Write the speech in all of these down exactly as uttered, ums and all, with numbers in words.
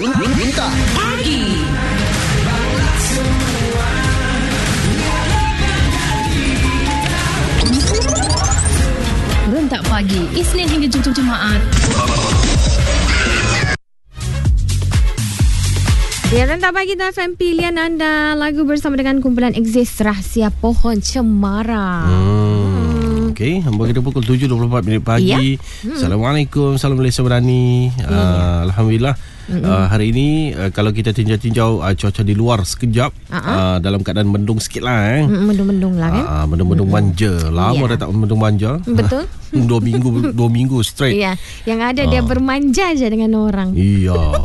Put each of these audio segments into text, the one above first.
Minta Pagi. Rentak Pagi, Isnin hingga Jumaat. Ya, Rentak Pagi F M pilihan anda. Lagu bersama dengan kumpulan Exist, Rahsia Pohon Cemara. Hmm. Okey, hamba kita pukul tujuh dua puluh empat minit pagi. Ya? Hmm. Assalamualaikum, salam Malaysia Berani. Ya. Uh, Alhamdulillah. Mm-hmm. Uh, hari ini uh, kalau kita tinjau-tinjau uh, cuaca di luar sekejap, uh-huh. uh, dalam keadaan mendung sikit lah eh. Mendung-mendung lah kan. uh, Mendung-mendung mm-hmm. manja. Lama yeah. dah tak mendung manja. Betul. Dua minggu Dua minggu straight. Iya. Yang ada uh. dia bermanja je dengan orang. Iya.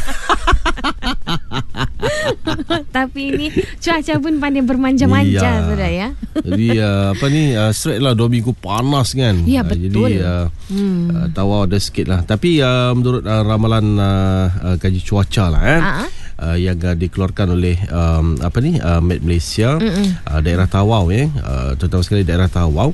Tapi ini cuaca pun pandai bermanja-manja, iya. Sudah ya. Jadi uh, apa ni uh, straight lah dua minggu panas kan. Ya, uh, betul. Jadi uh, hmm. uh, tawar ada sikit lah. Tapi uh, menurut uh, ramalan uh, uh, kaji cuaca lah eh, uh-huh. uh, yang uh, dikeluarkan oleh um, apa ni uh, Met Malaysia, uh, daerah Tawau ya, uh, terutama sekali daerah Tawau.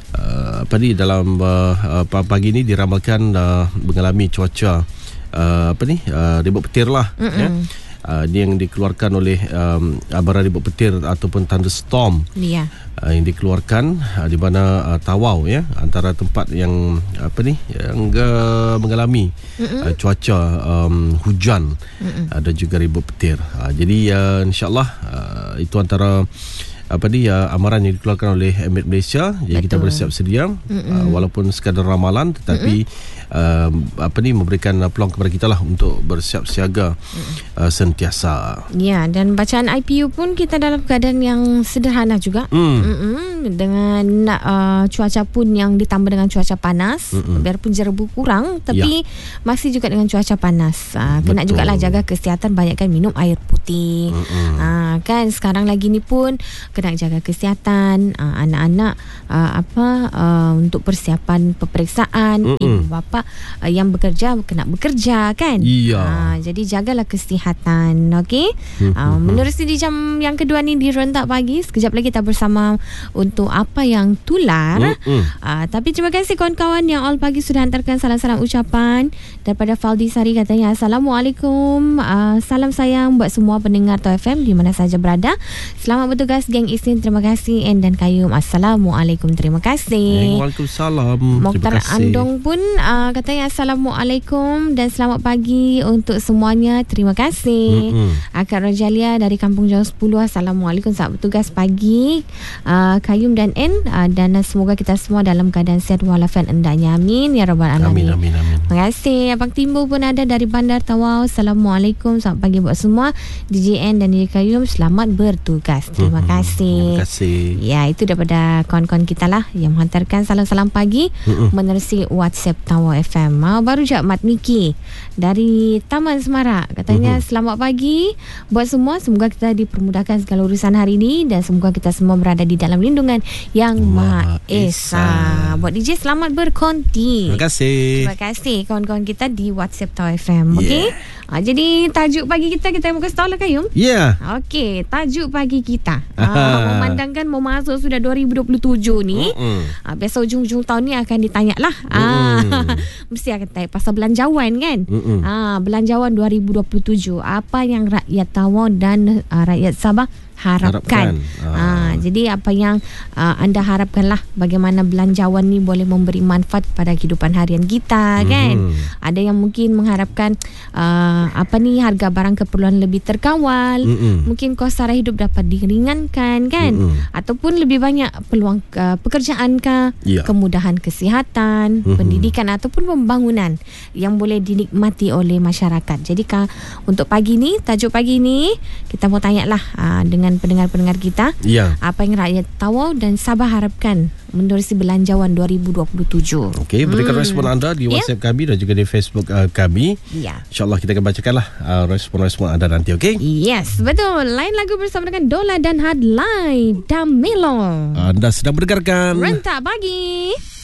Uh, apa ni dalam uh, uh, pagi ni diramalkan uh, mengalami cuaca uh, apa ni uh, ribut petir lah ya. Uh, ini yang dikeluarkan oleh um, abaran ribut petir ataupun thunderstorm. Ya. Uh, yang dikeluarkan uh, di mana uh, Tawau ya, antara tempat yang apa ni yang uh, mengalami uh, cuaca um, hujan uh, dan juga ribut petir. Uh, jadi uh, insya-Allah uh, itu antara apa ni uh, amaran yang dikeluarkan oleh Met Malaysia. Jadi kita bersiap sedia uh, walaupun sekadar ramalan, tetapi uh, apa ni memberikan uh, peluang kepada kita lah untuk bersiap siaga uh, sentiasa. Ya, dan bacaan I P U pun kita dalam keadaan yang sederhana juga. Mm. Dengan uh, cuaca pun yang ditambah dengan cuaca panas. Mm-mm. Biarpun jerebu kurang, tapi ya. masih juga dengan cuaca panas. Uh, kena jugalah jaga kesihatan, banyakkan minum air putih. Uh, kan sekarang lagi ni pun kena jaga kesihatan uh, anak-anak uh, apa uh, untuk persiapan peperiksaan. Mm-mm. Ibu bapa uh, yang bekerja kena bekerja kan. Iya. Uh, jadi jagalah kesihatan, okey. Uh, menerusi di jam yang kedua ni di Rentak Pagi, sekejap lagi kita bersama untuk apa yang tular. Uh, tapi terima kasih kawan-kawan yang all pagi sudah hantarkan salam-salam ucapan. Daripada Faldi Sari katanya Assalamualaikum, uh, salam sayang buat semua pendengar T F M di mana saja berada. Selamat bertugas geng Isnin, terima kasih. En dan Kayum, Assalamualaikum, terima kasih. Waalaikumsalam. Mokhtar Andong pun uh, katanya Assalamualaikum dan selamat pagi untuk semuanya, terima kasih. Mm-hmm. Akak Rajalia dari Kampung Jauh sepuluh, Assalamualaikum, selamat bertugas pagi uh, Kayum dan En, uh, dan uh, semoga kita semua dalam keadaan sihat walafiat endaknya, amin ya rabbal alamin. Amin, amin, amin. Terima kasih. Abang Timbu pun ada dari Bandar Tawau, Assalamualaikum, selamat pagi buat semua. D J N dan D J Kayum, selamat bertugas, terima mm-hmm. kasih. Terima kasih. Ya, itu daripada kawan-kawan kita lah yang menghantarkan salam-salam pagi mm-mm. menerusi WhatsApp Tawau F M. Ah, baru je Mat Miki dari Taman Semarak katanya mm-hmm. selamat pagi buat semua, semoga kita dipermudahkan segala urusan hari ini dan semoga kita semua berada di dalam lindungan Yang Maha Esa. Buat D J selamat berkonti. Terima kasih. Terima kasih kawan-kawan kita di WhatsApp Tawau F M. Okey. Yeah. Ah, jadi tajuk pagi kita kita mau kasih tahu lah Kayum. Ya. Yeah. Okey, tajuk pagi kita. Ah, memandangkan mau masuk sudah dua ribu dua puluh tujuh ni. Ah, biasa ujung-ujung tahun ni akan ditanya lah. Ah, mesti akan tanya pasal belanjawan kan. Mm-mm. Ah, belanjawan dua ribu dua puluh tujuh. Apa yang rakyat Tawau dan uh, rakyat Sabah harapkan. harapkan. Ah. Ha, jadi apa yang uh, anda harapkanlah, bagaimana belanjawan ni boleh memberi manfaat pada kehidupan harian kita, mm-hmm. kan. Ada yang mungkin mengharapkan uh, apa ni harga barang keperluan lebih terkawal, mm-hmm. mungkin kos sara hidup dapat diringankan kan, mm-hmm. ataupun lebih banyak peluang uh, pekerjaan kah, yeah. kemudahan kesihatan, mm-hmm. pendidikan ataupun pembangunan yang boleh dinikmati oleh masyarakat. Jadi kah, untuk pagi ni, tajuk pagi ni kita mau tanyalah uh, dengan pendengar-pendengar kita, ya. Apa yang rakyat Tawau dan Sabah harapkan menerusi belanjawan dua ribu dua puluh tujuh. Okey, berikan hmm. respon anda di WhatsApp yeah. kami dan juga di Facebook uh, kami. Ya. InsyaAllah kita akan bacakanlah uh, respon-respon anda nanti, okey? Yes, betul. Lain lagu bersama dengan Dola dan Hadlai Damelo. Anda sedang mendengarkan Rentak Pagi.